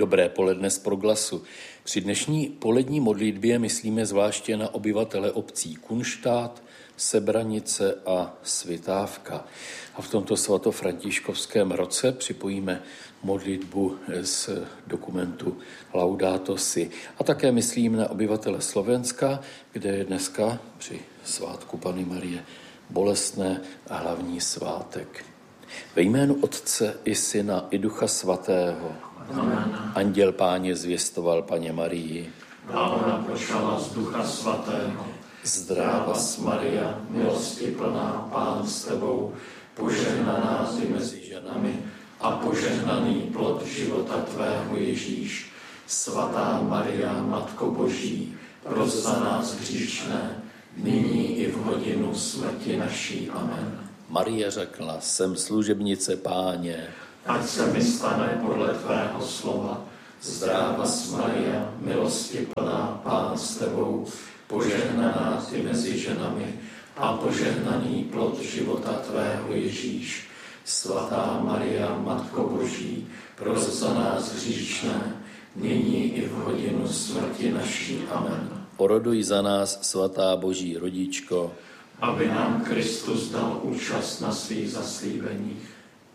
Dobré poledne z Proglasu. Při dnešní polední modlitbě myslíme zvláště na obyvatele obcí Kunštát, Sebranice a Svitávka. A v tomto svatofrantiškovském roce připojíme modlitbu z dokumentu Laudato Si. A také myslím na obyvatele Slovenska, kde je dneska při svátku Panny Marie bolestné a hlavní svátek. Ve jménu Otce i Syna i Ducha Svatého. Amen. Anděl Páně zvěstoval Paně Marii. A ona počala z Ducha Svatého. Zdráva Maria, milosti plná, Pán s tebou, požehnaná jsi mezi ženami a požehnaný plod života tvého Ježíš. Svatá Maria, Matko Boží, pros za nás hříšné, nyní i v hodinu smrti naší. Amen. Marie řekla, jsem služebnice Páně. Ať se mi stane podle tvého slova. Zdráva Maria, milosti plná, Pán s tebou, požehnaná ty mezi ženami a požehnaný plod života tvého Ježíš. Svatá Maria, Matko Boží, pros za nás hříšné, nyní i v hodinu smrti naší. Amen. Oroduj za nás, svatá Boží rodičko, aby nám Kristus dal účast na svých zaslíbeních.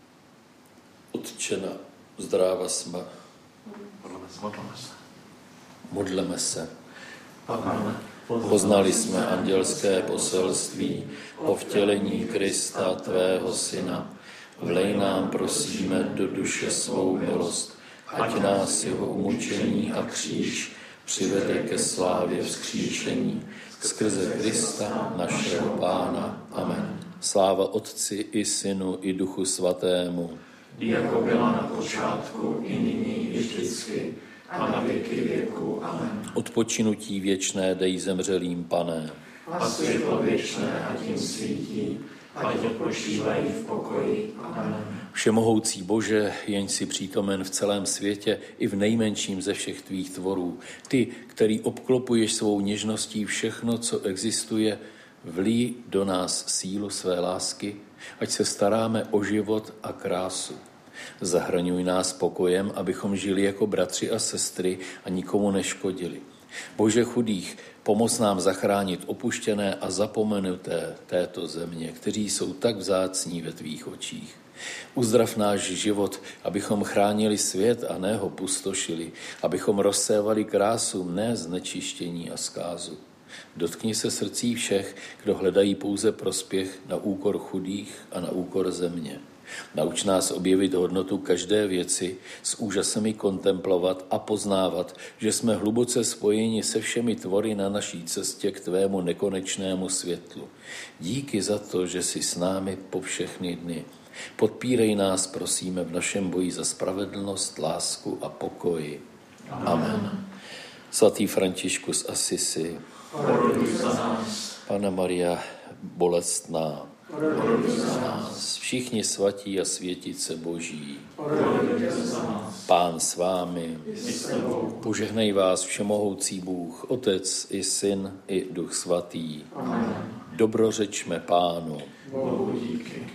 Otče zdráva modleme se. Poznali jsme andělské poselství o vtělení Krista, tvého syna. Vlej nám, prosíme, do duše svou milost, ať nás jeho umučení a kříž přivede ke slávě vzkříšení. Skrze Krista, našeho Pána. Amen. Sláva Otci i Synu i Duchu Svatému. Jako byla na počátku, i nyní, i vždycky, a na věky věku. Amen. Odpočinutí věčné dej zemřelým, Pane. A světlo věčné a tím svítí, ať odpočívají v pokoji. Amen. Všemohoucí Bože, jeň si přítomen v celém světě i v nejmenším ze všech tvých tvorů. Ty, který obklopuješ svou něžností všechno, co existuje, vlij do nás sílu své lásky, ať se staráme o život a krásu. Zahraňuj nás pokojem, abychom žili jako bratři a sestry a nikomu neškodili. Bože chudých, pomoz nám zachránit opuštěné a zapomenuté této země, kteří jsou tak vzácní ve tvých očích. Uzdrav náš život, abychom chránili svět a ne ho pustošili, abychom rozsévali krásu, ne znečištění a zkázu. Dotkni se srdcí všech, kdo hledají pouze prospěch na úkor chudých a na úkor země. Nauč nás objevit hodnotu každé věci, s úžasem kontemplovat a poznávat, že jsme hluboce spojeni se všemi tvory na naší cestě k tvému nekonečnému světlu. Díky za to, že jsi s námi po všechny dny. Podpírej nás, prosíme, v našem boji za spravedlnost, lásku a pokoj. Amen. Svatý Františku z Asisi, oroduj za nás. Panna Maria bolestná, Oroduj za nás. všichni svatí a světice Boží, Oroduj za nás. Pán s vámi, I s tebou. požehnej vás všemohoucí Bůh, Otec i Syn i Duch Svatý. Amen. Dobrořečme Pánu. Bohu díky.